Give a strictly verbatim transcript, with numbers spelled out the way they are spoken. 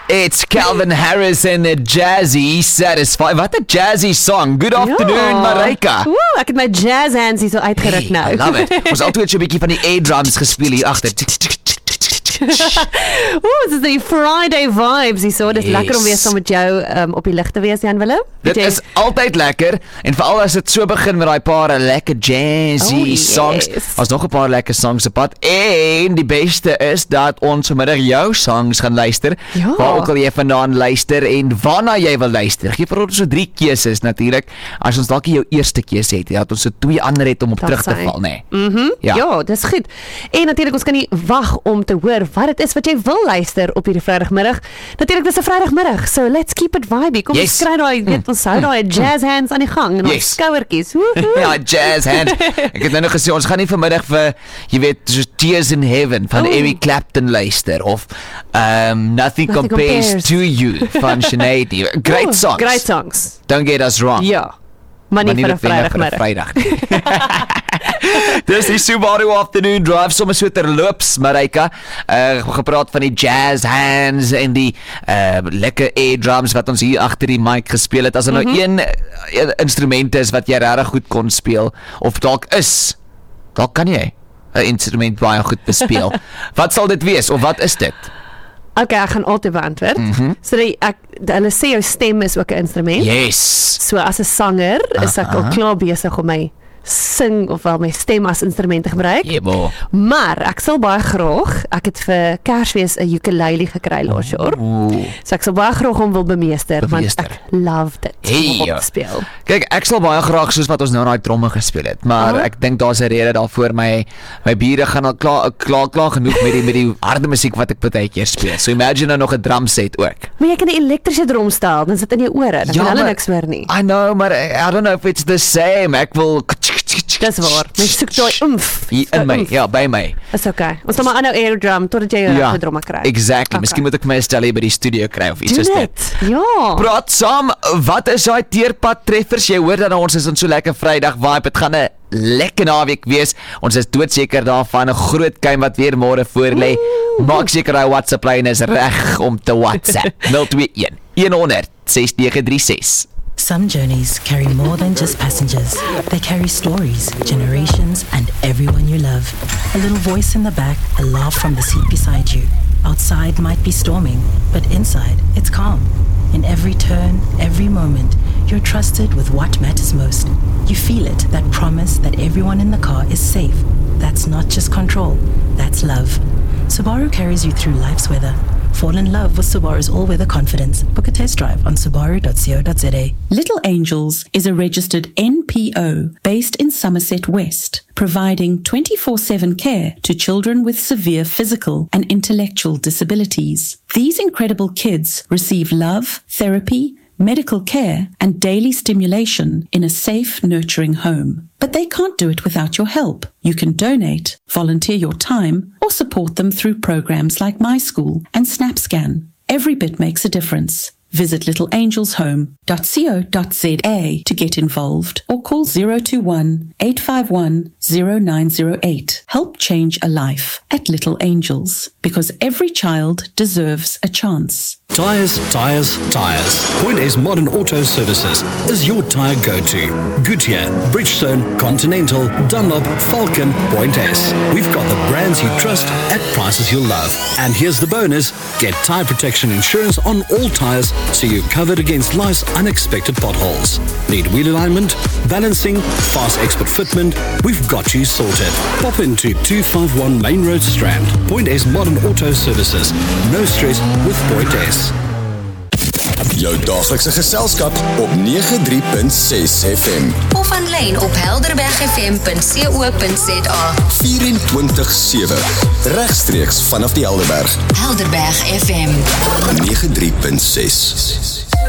It's Calvin Harris and the Jazzy Satisfied. What a jazzy song. Good afternoon, Ja. Marika. Oeh, ek het my jazz hands hier so uitgeruk Hey, nou. I love it. Ons altyd so 'n bietjie van die air drums gespeel hier agter. Oeh, dit is die Friday vibes hier so. Dit is Yes. lekker om weer saam met jou um, op die lig te wees, Jan Willem. Dit Jy- is altyd lekker en veral as dit so begin met daai paar lekker jazzy Oh, yes. songs. Ons nog 'n paar lekker songs op pad en die beste is dat ons vanmiddag jou songs gaan luister. Ja. Waar ook al jy vandaan luister en waarna jy wil luister. Gee vir ons so drie keuses natuurlik. As ons dalk nie jou eerste keuse het, dat ons so twee ander het om op Dat terug te sy. val, nê. Mhm. Ja. Ja. ja, dis goed. En natuurlik ons kan nie wag om te hoor wat dit is wat jy wil luister op hierdie Vrydagmiddag. Natuurlik dis 'n Vrydagmiddag, so let's keep it vibey. Kom Yes. ons kry daai, weet ons hou daai jazz hands aan die gang en daai Yes. skouertjies. Woehoe. Ja, jazz hands. Ek het nou nog gesê ons gaan nie vanmiddag vir jy weet so Tears in Heaven van Oh. Eric Clapton luister of um, Nothing, Nothing compares, Compares. to You van Sinead. Great Oeh, songs. Great songs. Don't get us wrong. Ja. Maar nie vir 'n noodwendig vir 'n Vrydagmiddag. Vrydag. Dis die Subaru Afternoon Drive sommer so terloops, Marika. Uh gepraat van die jazz hands en die uh lekker air drums wat ons hier agter die mic gespeel het. As er nou Mhm. een, een instrument is wat jy regtig goed kon speel of dalk is, dalk kan jy 'n instrument baie goed bespeel. Wat sal dit wees of wat is dit? Okay, ek gaan altyd beantwoord. Mhm. So die, ek hulle sê jou stem is ook 'n instrument. Yes. So as 'n sanger is ek al Aha. klaar besig om my sing of wel my stem as instrument te gebruik. Jebo. Maar ek sal baie graag, ek het vir Kersfees 'n ukulele gekry laas jaar. Ooh. So ek sal baie graag hom wil bemeester, Bemeester. want ek love dit Hey, om ja. te speel. Kyk, ek sal baie graag soos wat ons nou daai tromme gespeel het, maar Aha. ek dink daar's 'n rede daarvoor. My my bure gaan al klaar klaar klaar genoeg met die met die harde musiek wat ek partykeer speel. So imagine nou nog 'n drum set ook. Maar jy kan 'n elektriese drom stel, dan sit in jou ore, dan Ja, kan hulle maar- niks hoor nie. I know, maar I don't know if it's the same. Ek wil Dis waar. Mens soek daai oomf. hier in my, ja, by my. Is okay. Ons sal maar aanhou air drum totdat jy 'n Ja, regte dromme kry. exactly. Okay. Miskien moet ek my 'n stellie by die studio kry of iets Doen soos dit. dit. Ja. Praat saam, wat is daai teerpad treffers? Jy hoor dat ons is in so lekker Vrydag vibe. Dit gaan 'n lekker naweek wees. Ons is doodseker daarvan 'n groot game wat weer môre voor lê. Maak seker daai WhatsApp lyn is reg om te WhatsApp. nul twee een honderd ses nege drie ses. Some journeys carry more than just passengers. They carry stories, generations, and everyone you love. A little voice in the back, a laugh from the seat beside you. Outside might be storming, but inside it's calm. In every turn, every moment, you're trusted with what matters most. You feel it, that promise that everyone in the car is safe. That's not just control, that's love. Subaru carries you through life's weather. Fall in love with Subaru's all-weather confidence. Book a test drive on subaru dot co dot za. Little Angels is a registered N P O based in Somerset West, providing twenty-four seven care to children with severe physical and intellectual disabilities. These incredible kids receive love, therapy, medical care, and daily stimulation in a safe, nurturing home. But they can't do it without your help. You can donate, volunteer your time, or support them through programs like My School and SnapScan. Every bit makes a difference. Visit little angels home dot co dot za to get involved or call zero two one, eight five one, zero nine zero eight. Help change a life at Little Angels, because every child deserves a chance. Tyres, tyres, tyres. Point A's Modern Auto Services is your tyre go-to. Goodyear, Bridgestone, Continental, Dunlop, Falcon, Point A's. We've got the brands you trust at prices you'll love. And here's the bonus. Get tyre protection insurance on all tyres so you're covered against life's unexpected potholes. Need wheel alignment, balancing, fast expert fitment? We've got you sorted. Pop into two five one Main Road Strand. Point A's Modern Auto Services. No stress with Point A's. Jou daaglikse geselskap op nege drie punt ses F M. Of aanlyn op helderberg f m punt co punt za. vyf sewe. Regstreeks vanaf die Helderberg. Helderberg F M. nege drie punt ses.